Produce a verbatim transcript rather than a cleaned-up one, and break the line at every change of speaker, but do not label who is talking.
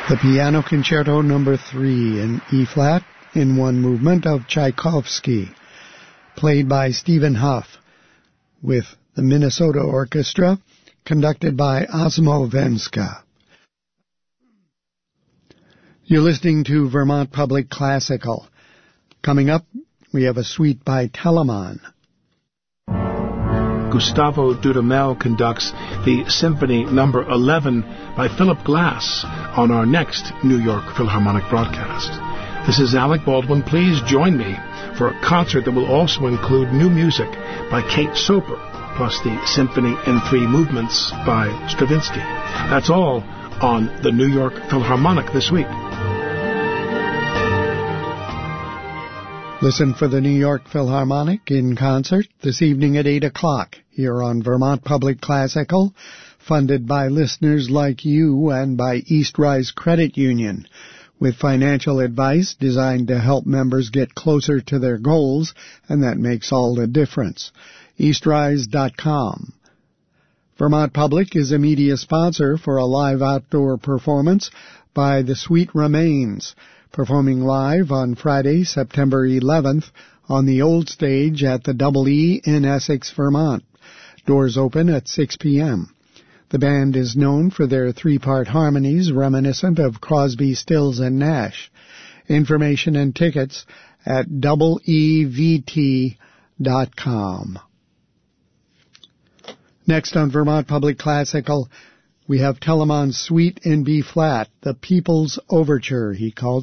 The Piano Concerto Number three in E-flat in one movement of Tchaikovsky, played by Stephen Huff with the Minnesota Orchestra, conducted by Osmo Venska. You're listening to Vermont Public Classical. Coming up, we have a suite by Telemann.
Gustavo Dudamel conducts the Symphony Number eleven by Philip Glass on our next New York Philharmonic broadcast. This is Alec Baldwin. Please join me for a concert that will also include new music by Kate Soper, plus the Symphony in Three Movements by Stravinsky. That's all on the New York Philharmonic this week.
Listen for the New York Philharmonic in concert this evening at eight o'clock here on Vermont Public Classical, funded by listeners like you and by East Rise Credit Union, with financial advice designed to help members get closer to their goals, and that makes all the difference. east rise dot com. Vermont Public is a media sponsor for a live outdoor performance by The Sweet Remains, performing live on Friday, September eleventh, on the Old Stage at the Double E in Essex, Vermont. Doors open at six p.m. The band is known for their three-part harmonies reminiscent of Crosby, Stills, and Nash. Information and tickets at double E V T dot com. Next on Vermont Public Classical, we have Telemann's Suite in B-flat, the People's Overture, he called